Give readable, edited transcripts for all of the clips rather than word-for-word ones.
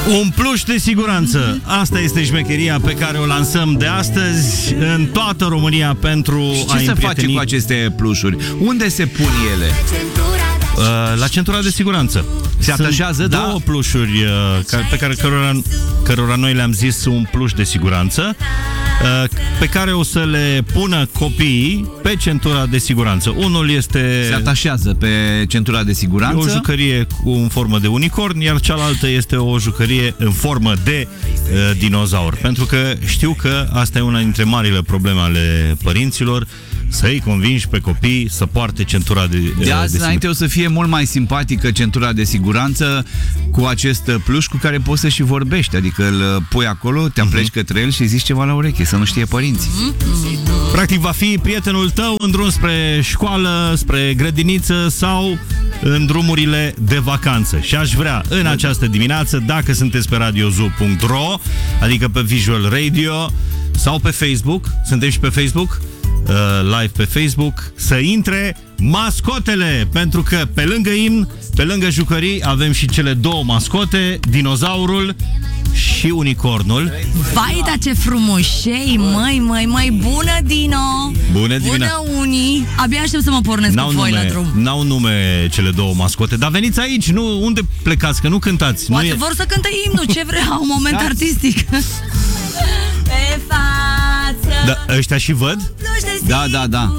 Un pluș de siguranță. Asta este șmecheria pe care o lansăm de astăzi în toată România pentru a ce se împrieteni. face cu aceste plușuri? Unde se pun ele? La centura de siguranță. Se atașează, da? Două plușuri pe care cărora noi le-am zis un pluș de siguranță, pe care o să le pună copiii pe centura de siguranță. Unul este... Se atașează pe centura de siguranță. E o jucărie în formă de unicorn, iar cealaltă este o jucărie în formă de dinozaur. Pentru că știu că asta e una dintre marile probleme ale părinților, să-i convingi pe copii să poarte centura de azi înainte o să fie mult mai simpatică centura de siguranță cu acest pluș cu care poți să și vorbești. Adică îl pui acolo, te apleci către el și zici ceva la ureche, să nu știe părinții. Practic va fi prietenul tău în drum spre școală, spre grădiniță sau în drumurile de vacanță. Și aș vrea în această dimineață, dacă sunteți pe radiozu.ro, adică pe Visual Radio sau pe Facebook, suntem și pe Facebook, live pe Facebook, să intre mascotele, pentru că pe lângă imn, pe lângă jucării, avem și cele două mascote, dinozaurul și unicornul. Vai, da ce frumoșei, măi, bună Dino! Bună dimineața! Bună unii! Abia aștept să mă pornesc cu voi la drum. N-au nume cele două mascote, dar veniți aici, nu, unde plecați, că nu cântați. Poate nu vor să cânte imnul, ce vreau, un moment artistic. Pe față. Da, ăștia și văd? Da.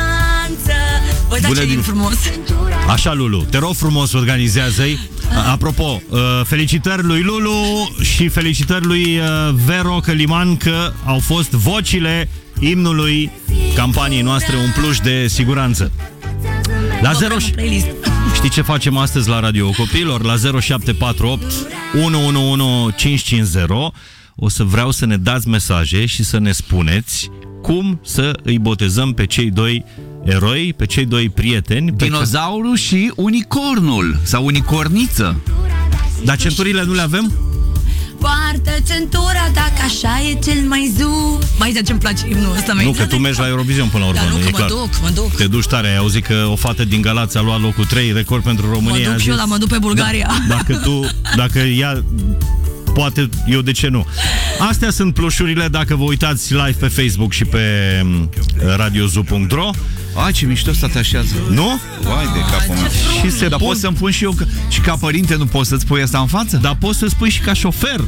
Băi, da, ce e frumos. Așa, Lulu, te rog frumos, organizează-i. Apropo, felicitări lui Lulu și felicitări lui Vero Căliman, că au fost vocile imnului campaniei noastre Un pluș de siguranță. La 0... Știi ce facem astăzi la Radio Copiilor? La 0748 111 550 o să vreau să ne dați mesaje și să ne spuneți cum să îi botezăm pe cei doi eroi, pe cei doi prieteni. Dinozaurul și unicornul sau unicorniță. Dar centurile nu le avem? Poartă centura dacă așa e cel mai zu. Mai zice ce-mi place imnul ăsta. Nu, că tu mergi la Eurovision până la urmă. Da, nu, că mă duc. Te duci tare, ai auzit că o fată din Galați a luat locul 3, record pentru România. Mă duc și eu, dar mă duc pe Bulgaria. Da, dacă ea... Poate, eu de ce nu? Astea sunt plușurile, dacă vă uitați live pe Facebook și pe radiozu.ro. Ai, ce mișto se atașează. Nu? Vai de capul meu. Și se Dar poți să-mi pun și eu, și ca părinte nu poți să-ți pui asta în față? Dar poți să-ți pui și ca șofer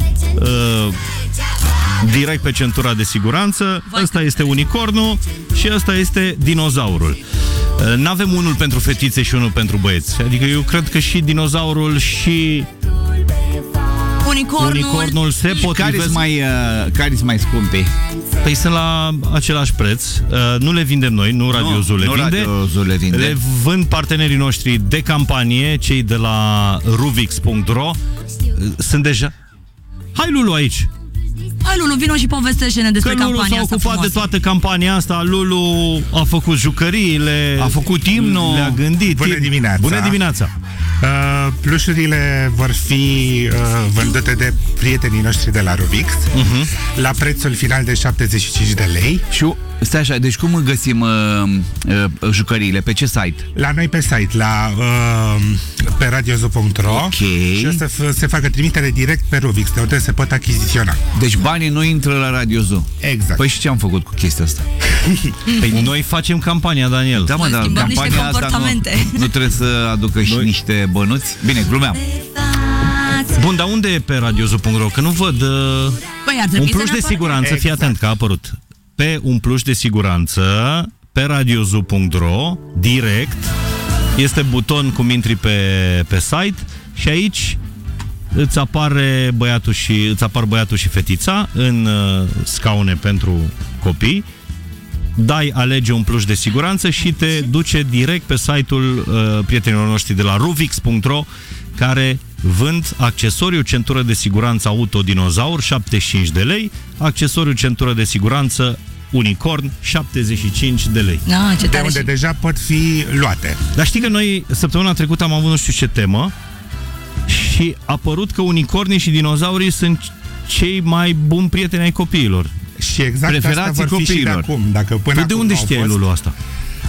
direct pe centura de siguranță. Ăsta este unicornul și ăsta este dinozaurul. N-avem unul pentru fetițe și unul pentru băieți. Adică eu cred că și dinozaurul și unicornul se potrivesc. Care-s mai scumpe? Păi sunt la același preț. Nu le vindem noi, nu Radiozu le vinde. Le vând partenerii noștri de campanie, cei de la ruvix.ro. Sunt deja... Hai, Lulu, aici! Hai, Lulu, vino și povestește-ne despre campania asta. Lulu s-a ocupat de toată campania asta. Lulu a făcut jucăriile, a făcut imnul, le-a gândit. Bună dimineața! Bună dimineața! Plușurile vor fi vândute de prietenii noștri de la Ruvix la prețul final de 75 de lei. Și stai așa, deci cum găsim jucăriile? Pe ce site? La noi pe site, pe radiozu.ro. Okay. Și o să se facă trimitere direct pe Ruvix, de unde se pot achiziționa. Deci banii nu intră la Radiozu. Exact. Păi și ce am făcut cu chestia asta? Păi noi facem campania, Daniel. Da, mă, dar campania asta nu trebuie să aducă și niște bănuți? Bine, glumeam. Bun, dar unde e pe radiozu.ro? Că nu văd un pluș de siguranță, fii atent că a apărut. Pe un pluș de siguranță, pe radiozu.ro, direct, este buton cum intri pe site și aici îți apar băiatul și fetița în scaune pentru copii. Dai, alege un pluș de siguranță și te duce direct pe site-ul prietenilor noștri de la ruvix.ro, care vând accesoriu centură de siguranță auto dinozaur 75 de lei, accesoriu centură de siguranță unicorn 75 de lei. De unde deja pot fi luate. Dar știi că noi săptămâna trecută am avut nu știu ce temă și a părut că unicornii și dinozaurii sunt cei mai buni prieteni ai copiilor. Și exact asta vor fi și de acum. Dacă până de unde știai, Lulu, asta?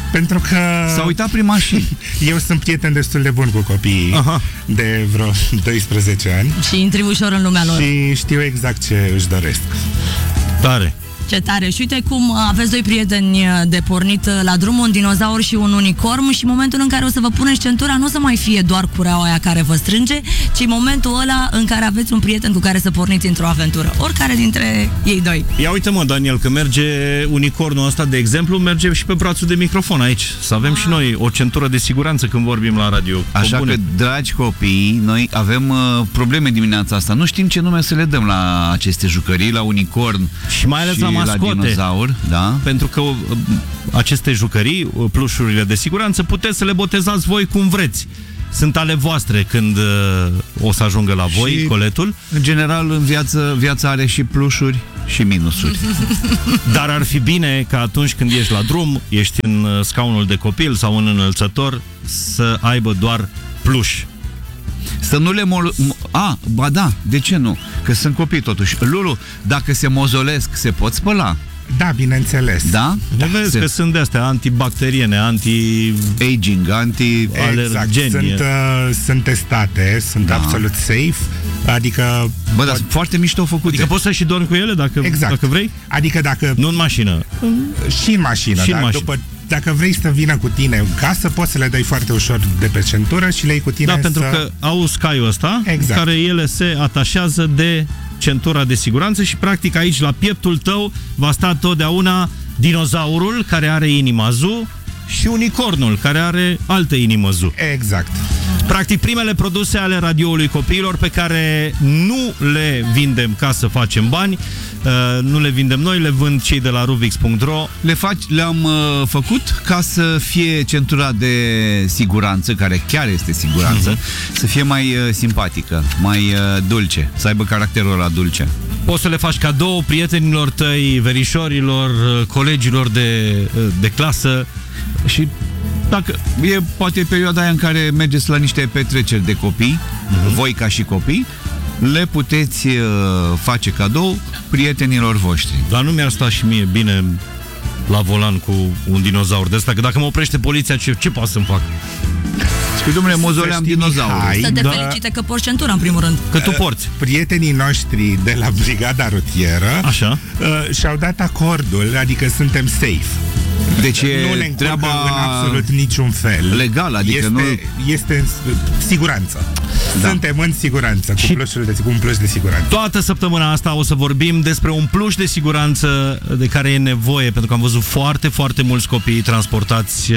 Pentru că... S-a uitat prin mașini. Eu sunt prieten destul de bun cu copiii de vreo 12 ani. Și intri ușor în lumea lor. Și știu exact ce își doresc. Tare. Ce tare! Și uite cum aveți doi prieteni de pornit la drum, un dinozaur și un unicorn, și în momentul în care o să vă puneți centura, nu o să mai fie doar cureaua aia care vă strânge, ci momentul ăla în care aveți un prieten cu care să porniți într-o aventură. Oricare dintre ei doi. Ia uite mă, Daniel, că merge unicornul ăsta, de exemplu, merge și pe brațul de microfon aici. Să avem și noi o centură de siguranță când vorbim la radio. Așa că, dragi copii, noi avem probleme dimineața asta. Nu știm ce nume să le dăm la aceste jucării, la unicorn și mai ales la mascote. La dinozaur, da? Pentru că aceste jucării, plușurile de siguranță, puteți să le botezați voi cum vreți. Sunt ale voastre când o să ajungă la voi, și, coletul. În general, în viața are și plușuri și minusuri. Dar ar fi bine ca atunci când ești la drum, ești în scaunul de copil sau în înălțător, să aibă doar pluș. Să nu le ba da, de ce nu? Că sunt copii totuși. Lulu, dacă se mozolesc, se pot spăla? Da, bineînțeles. Da? Vezi că sunt de-astea antibacteriene, anti-aging, anti-alergeni. Exact, sunt testate, sunt absolut safe. Adică... Bă, dar foarte mișto făcute. Adică poți să și dormi cu ele dacă vrei? Adică dacă... Nu în mașină. Și în mașină, și dar în mașină. Dacă vrei să vină cu tine în casă, poți să le dai foarte ușor de pe centură și le iei cu tine. Da, pentru că au scaiul ăsta, exact, care ele se atașează de centura de siguranță și practic aici la pieptul tău va sta totdeauna dinozaurul care are inima zu și unicornul care are altă inimă zu. Exact. Practic primele produse ale radioului copiilor pe care nu le vindem ca să facem bani, nu le vindem noi, le vând cei de la ruvix.ro. Le-am făcut ca să fie centura de siguranță, care chiar este siguranță, să fie mai simpatică, mai dulce, să aibă caracterul ăla dulce. Poți să le faci cadou prietenilor tăi, verișorilor, colegilor de clasă. Și dacă poate perioada aia în care mergeți la niște petreceri de copii, voi ca și copii, le puteți face cadou prietenilor voștri. Dar nu mi-ar sta și mie bine la volan cu un dinozaur de ăsta, că dacă mă oprește poliția, ce poate să-mi fac? Păi, domnule, mozoleam dinozaurul. Să te felicite că porți centura, în primul rând. Că tu porți. Prietenii noștri de la Brigada Rutieră și-au dat acordul, adică suntem safe. Deci nu ne treaba în absolut niciun fel. Legal, adică este în siguranță. Da. Suntem în siguranță cu un pluș de siguranță. Toată săptămâna asta o să vorbim despre un pluș de siguranță de care e nevoie, pentru că am văzut foarte, foarte mulți copii transportați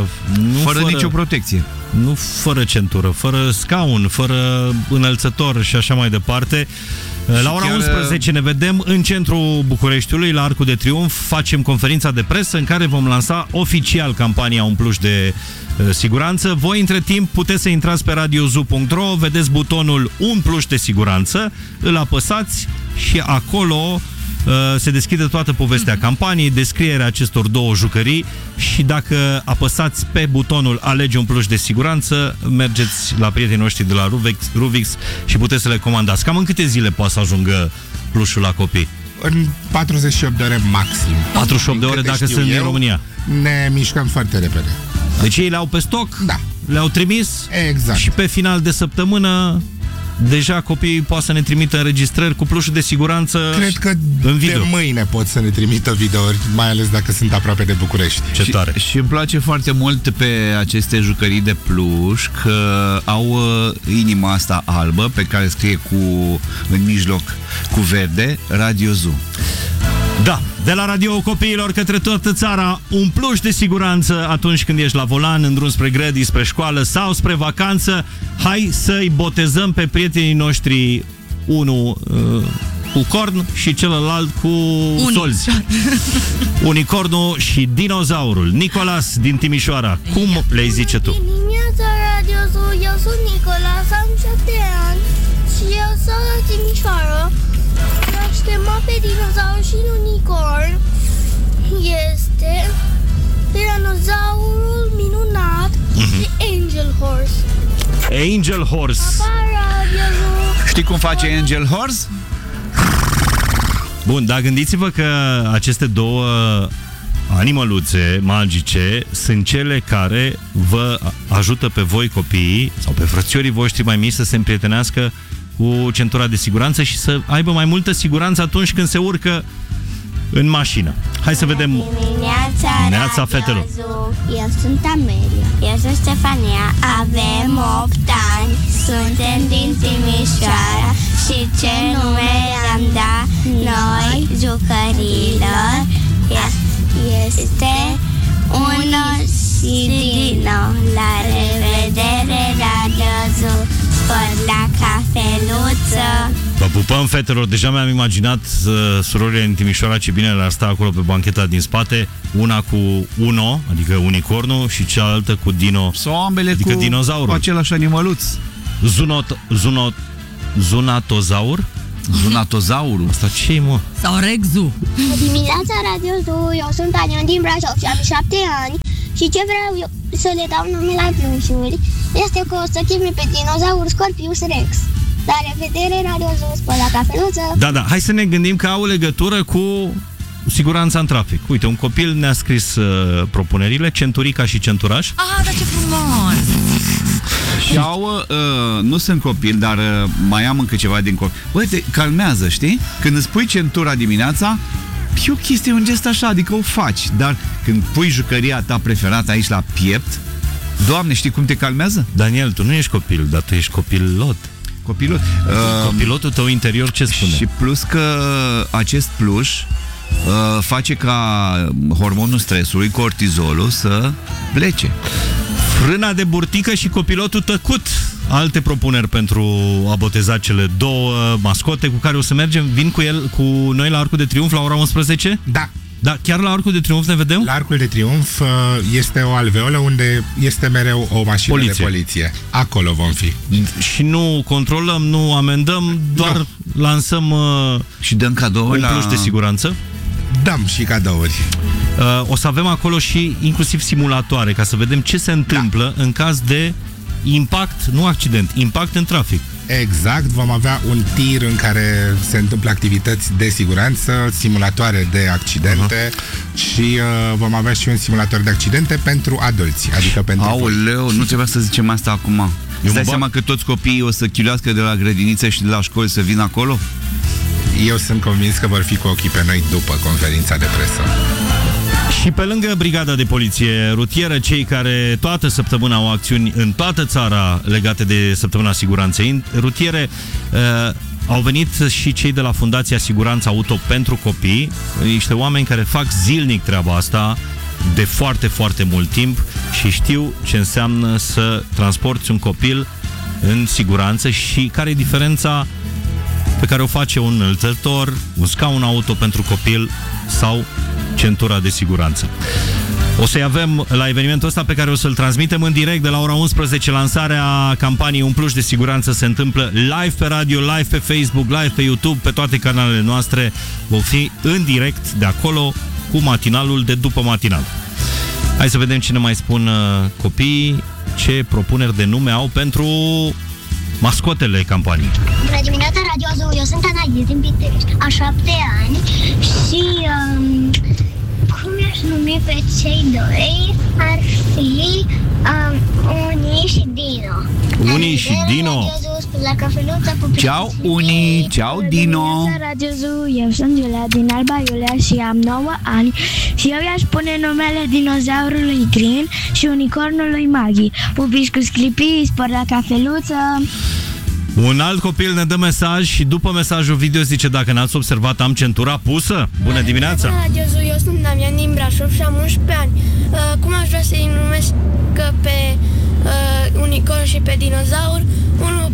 fără nicio protecție. Nu fără centură, fără scaun, fără înălțător și așa mai departe. La ora 11 ne vedem în centrul Bucureștiului, la Arcul de Triunf. Facem conferința de presă în care vom lansa oficial campania Un Pluș de Siguranță. Voi, între timp, puteți să intrați pe radiozu.ro, vedeți butonul Un Pluș de Siguranță, îl apăsați și acolo se deschide toată povestea campaniei, descrierea acestor două jucării și dacă apăsați pe butonul Alege un pluș de siguranță, mergeți la prietenii noștri de la Ruvix și puteți să le comandați. Cam în câte zile poate să ajungă plușul la copii? În 48 de ore maxim. 48 de ore dacă sunt în România. Ne mișcăm foarte repede. Deci ei le-au pe stoc? Da. Le-au trimis? Exact. Și pe final de săptămână deja copiii poate să ne trimită înregistrări cu plușul de siguranță. Cred că în video. De mâine pot să ne trimită videouri, mai ales dacă sunt aproape de București. Ce tare. Și îmi place foarte mult pe aceste jucării de pluș că au inima asta albă pe care scrie în mijloc cu verde Radio Zoo. Da, de la radio copiilor către toată țara, un pluș de siguranță atunci când ești la volan, în drum spre grădii, spre școală sau spre vacanță. Hai să-i botezăm pe prietenii noștri, unul cu corn și celălalt cu solzi. Unicornul și dinozaurul. Nicolas din Timișoara, cum le-ai zice tu? Radio Zoo, eu sunt Nicolas, am 7 ani și eu sunt la Timișoara. Așteptăm pe dinozaur și unicorn. Este tiranozaurul minunat și Angel Horse. Angel Horse. Știi cum face Angel Horse? Bun, dar gândiți-vă că aceste două animăluțe magice sunt cele care vă ajută pe voi copiii sau pe frățiorii voștri mai mici să se împrietenească cu centura de siguranță și să aibă mai multă siguranță atunci când se urcă în mașină. Hai să vedem. Neața, fetelor. Eu sunt Amelia. Eu sunt Stefania. Avem 8 ani. Suntem din Timișoara. Și ce nume le-am dat noi jucărilor este Uno și Dino. La revedere, Radio Zoo. Sport la cafeluță. Vă pupăm, fetelor, deja mi-am imaginat surorile din Timișoara ce bine le-ar sta acolo pe bancheta din spate, una cu Uno, adică unicornul, și cealaltă cu Dino, sau ambele adică cu dinozaurul. același animăluț. Zunatozaurul. Asta ce-i, mă? Sau Rexu. Dimineața, Radio Zoo. Eu sunt Anion din Brașov și am 7 ani. Și ce vreau eu să le dau nume la plușuri este că o să cheme pe dinozaur Scorpius Rex. La revedere, Radio Zoo, spăl la cafeluță. Da, hai să ne gândim că au legătură cu siguranța în trafic. Uite, un copil ne-a scris propunerile, Centurica și Centuraș. Ah, dar ce frumos! Și nu sunt copil, dar mai am încă ceva din copil. Băi, te calmează, știi? Când îți pui centura dimineața, e o chestie, un gest așa, adică o faci. Dar când pui jucăria ta preferată aici la piept, Doamne, știi cum te calmează? Daniel, tu nu ești copil, dar tu ești copilot. Copilot. Copilotul tău interior ce spune? Și plus că acest pluș face ca hormonul stresului, cortizolul, să plece. Frâna de burtică și copilotul tăcut. Alte propuneri pentru a boteza cele două mascote cu care o să mergem. Vin cu noi la Arcul de Triunf la ora 11? Da, chiar la Arcul de Triunf ne vedem? La Arcul de Triunf este o alveolă unde este mereu o mașină de poliție. Acolo vom fi. Și nu controlăm, nu amendăm, doar lansăm și dăm cadouri un pluș de siguranță. Dăm și cadouri. O să avem acolo și inclusiv simulatoare ca să vedem ce se întâmplă în caz de impact, nu accident, impact în trafic. Exact, vom avea un tir în care se întâmplă activități de siguranță, simulatoare de accidente și vom avea și un simulator de accidente pentru adulți, adică pentru Aoleu, nu trebuia să zicem asta acum. Îți dai seama că toți copiii o să chiulească de la grădiniță și de la școli să vină acolo? Eu sunt convins că vor fi cu ochii pe noi după conferința de presă. Și pe lângă brigada de poliție rutieră, cei care toată săptămâna au acțiuni în toată țara legate de săptămâna siguranței rutiere, au venit și cei de la Fundația Siguranța Auto pentru Copii, niște oameni care fac zilnic treaba asta de foarte, foarte mult timp și știu ce înseamnă să transporti un copil în siguranță și care e diferența pe care o face un înălțător, un scaun auto pentru copil sau centura de siguranță. O să-i avem la evenimentul ăsta pe care o să-l transmitem în direct de la ora 11. Lansarea campaniei Un Pluș de Siguranță se întâmplă live pe radio, live pe Facebook, live pe YouTube, pe toate canalele noastre. Vom fi în direct de acolo cu matinalul de după matinal. Hai să vedem cine mai spun copiii, ce propuneri de nume au pentru mascotele campaniei. Bună dimineața, Radio Zoo. Eu sunt Anais din Pitești, a 7 ani și cum i-aș numi pe cei doi ar fi Uni și Dino. Uni și Dino. Ciao Uni, ciao Dino. Radio Zoo. Eu sunt Iulia din Alba Iulia și am 9 ani și eu i-aș pune numele dinozaurului Green și unicornului Maggie. Pupici cu sclipii, spor la cafeluță. Un alt copil ne dă mesaj și după mesajul video zice: dacă n-ați observat, am centura pusă. Bună dimineața! Radio Zoo, eu sunt Damian din Brașov și am 11 ani. Cum aș vrea să-i numesc pe unicorn și pe dinozaur? Unul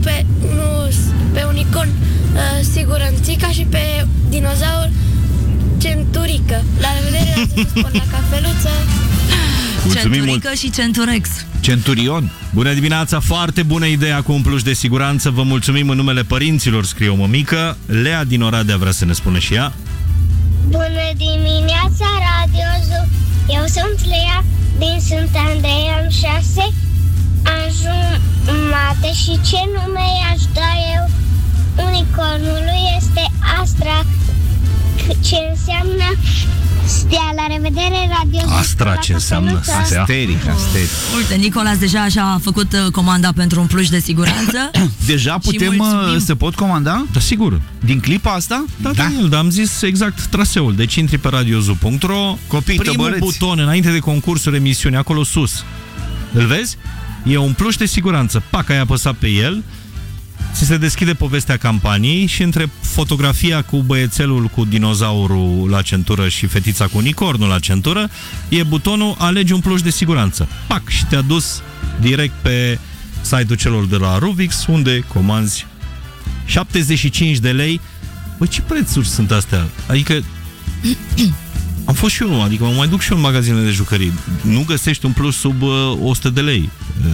pe unicorn Siguranțica și pe dinozaur Centurică. La revedere, la la cafeluță. Centurică și Centurex. Centurion. Bună dimineața, foarte bună ideea cu un pluș de siguranță. Vă mulțumim în numele părinților, scrie o mămică. Lea din Oradea vrea să ne spună și ea. Bună dimineața, Radio Zoo. Eu sunt Lea din Sfânt Andrei, am 6 ani jumate și ce nume i-aș da eu unicornului este Astra, ce înseamnă Stea, la revedere, Radio Astra, ce înseamnă Stea? Asteric. Uite, Nicolas deja și-a făcut comanda pentru un pluș de siguranță. Deja putem, se pot comanda? Da, sigur. Din clipa asta? Da, Daniel, dar am zis exact traseul. Deci intri pe radiozu.ro, Copii primul tăbărâți. buton înainte de concursul emisiunii, acolo sus. Îl vezi? E un pluș de siguranță. Pac, ai apăsat pe el, ți se deschide povestea campaniei și între fotografia cu băiețelul cu dinozaurul la centură și fetița cu unicornul la centură, e butonul alege un pluș de siguranță. Pac, și te-a dus direct pe site-ul celor de la Rubix, unde comanzi 75 de lei. Băi, ce prețuri sunt astea? Adică am fost și eu, adică mă mai duc și eu în magazinele de jucării. Nu găsești un plus sub 100 de lei.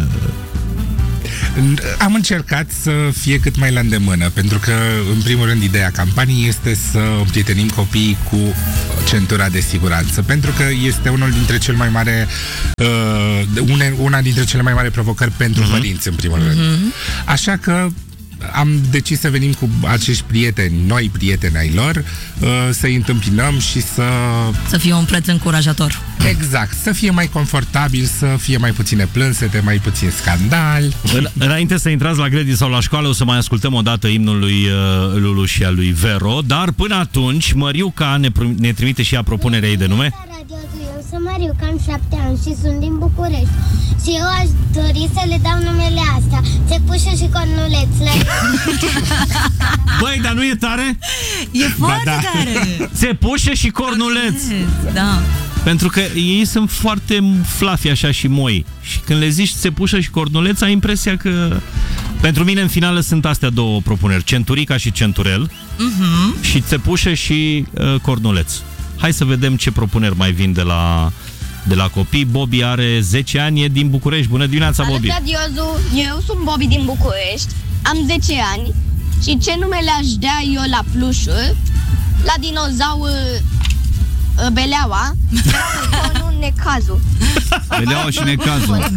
Am încercat să fie cât mai la îndemână, pentru că, în primul rând, ideea campaniei este să împrietenim copiii cu centura de siguranță, pentru că este unul dintre cele mai mare una dintre cele mai mari provocări pentru părinți, în primul rând. Așa că am decis să venim cu acești prieteni, noi prieteni ai lor, să-i întâmpinăm și să fie un preț încurajator. Exact, să fie mai confortabil, să fie mai puține plânsete, mai puțin scandal. Înainte să intrați la grădini sau la școală, o să mai ascultăm o dată imnul lui Lulu și al lui Vero, dar până atunci, Măriuca ne trimite și ea propunerea ei de nume. Eu sunt Măriuca, am 7 ani și sunt din București. Și eu aș dori să le dau numele astea: Țepușă și Cornuleț. Băi, dar nu e tare? E foarte tare! Țepușă și Cornuleț. Da. Pentru că ei sunt foarte fluffy așa și moi. Și când le zici Țepușă și Cornuleț, ai impresia că... Pentru mine, în finală, sunt astea două propuneri: Centurica și Centurel, și Țepușă și Cornuleț. Hai să vedem ce propuneri mai vin de la copii. Bobby are 10 ani, e din București. Bună dimineața, Bobby! Salut, Radiozu! Eu sunt Bobby din București, am 10 ani și ce nume le-aș da eu la plușuri? La dinozaur Beleaua, nu Necazul. Beleaua și Necazul.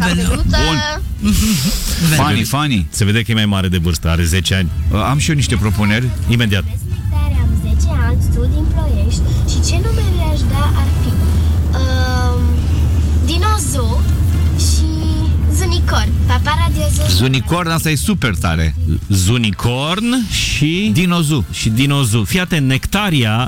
Funny. Se vede că e mai mare de vârstă, are 10 ani. Am și eu niște propuneri. Imediat. Am 10 ani, stau din Ploiești și ce nume le-aș da ar fi Dinozo și Zunicorn. Papa, Radiozu. Zunicorn, asta e super tare. Zunicorn și Dinozu. Fii atent, Nectaria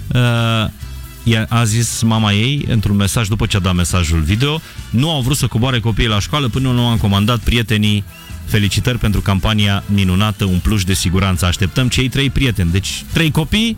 a zis mama ei într-un mesaj după ce a dat mesajul video: nu au vrut să coboare copiii la școală până nu am comandat prietenii. Felicitări pentru campania minunată, un pluș de siguranță. Așteptăm cei 3 prieteni. Deci 3 copii,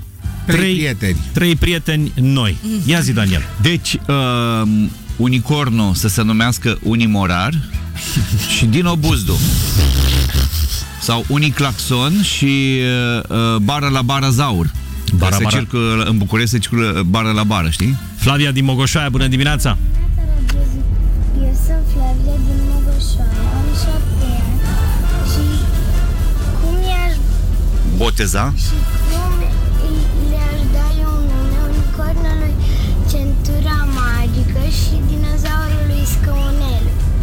3 prieteni noi. Ia zi, Daniel. Deci unicornul să se numească Unimorar și Dino Buzdu. Sau Uniclaxon și Bară la Barazaur. Se circulă în București, se circulă bară la bară, știi? Flavia din Mogoșoaia, bună dimineața! Eu sunt Flavia din Mogoșoaia, am 7 ani și cum i-aș boteza? Și cum le-aș da eu nume unicornului Centura Magică și dinozaurului Scăunel.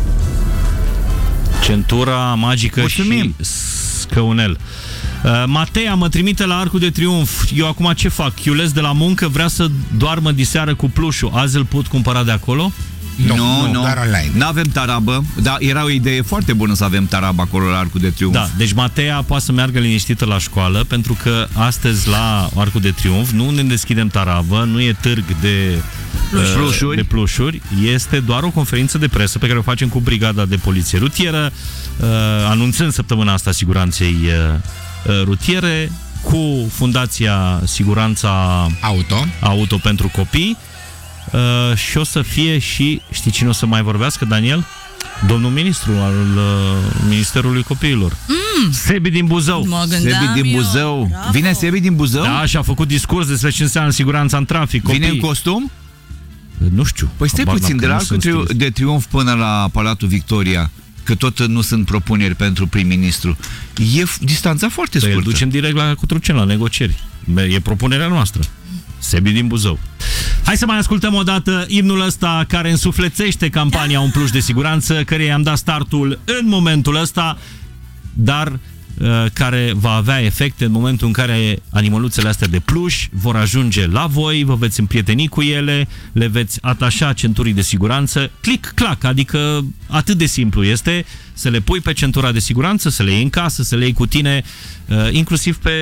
Centura Magică. Mulțumim. Și Scăunel. Matea mă trimite la Arcul de Triunf. Eu acum ce fac? Iules de la muncă vrea să doarmă diseară cu plușul. Azi îl pot cumpăra de acolo? Nu, doar online. N-avem tarabă, dar era o idee foarte bună să avem tarabă acolo la Arcul de Triunf. Da, deci Matea poate să meargă liniștită la școală, pentru că astăzi la Arcul de Triunf nu ne deschidem tarabă, nu e târg de plușuri, este doar o conferință de presă pe care o facem cu Brigada de Poliție Rutieră, anunțând săptămâna asta siguranței rutiere, cu Fundația Siguranța Auto pentru copii. Și o să fie și, știi cine o să mai vorbească, Daniel? Domnul ministru al Ministerului Copiilor. Sebi din Buzău. Sebi din Buzău. Bravo. Vine Sebi din Buzău? Da, și a făcut discurs despre ce înseamnă siguranța în trafic. Copii. Vine în costum? Nu știu. Păi stai puțin, de la Arcul de Triunf până la Palatul Victoria, că tot nu sunt propuneri pentru prim-ministru. E distanța foarte scurtă. Îl ducem direct la Cotroceni, la negocieri. E propunerea noastră. Sebi din Buzău. Hai să mai ascultăm o dată imnul ăsta care însuflețește campania Un Pluș de Siguranță, care i-am dat startul în momentul ăsta, dar care va avea efecte în momentul în care animăluțele astea de pluș vor ajunge la voi, vă veți împrieteni cu ele, le veți atașa centurii de siguranță, click-clack, adică atât de simplu este să le pui pe centura de siguranță, să le iei în casă, să le iei cu tine, inclusiv pe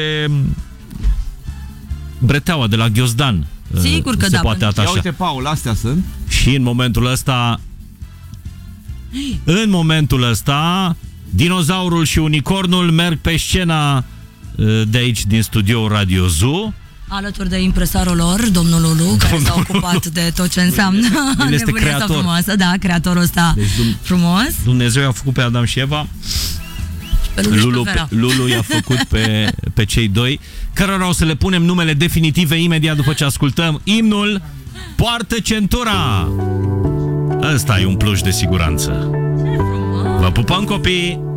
breteaua de la ghiozdan. Sigur că se poate atașa. Ia uite, Paul, astea sunt. Și în momentul ăsta, dinozaurul și unicornul merg pe scena de aici, din studioul Radio Zoo. Alături de impresarul lor, domnul Lulu, care s-a ocupat de tot ce înseamnă El este creator. Frumoasă, da, creatorul ăsta frumos. Dumnezeu i-a făcut pe Adam și Eva. Lulu i-a făcut pe cei doi, cărora o să le punem numele definitive imediat după ce ascultăm imnul. Poartă centura! Ăsta e un pluș de siguranță. Vă pupăm, copii!